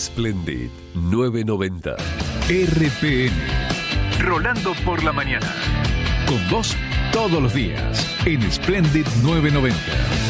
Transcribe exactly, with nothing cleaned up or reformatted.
Splendid novecientos noventa. R P M. Rolando por la mañana. Con vos todos los días en Splendid novecientos noventa.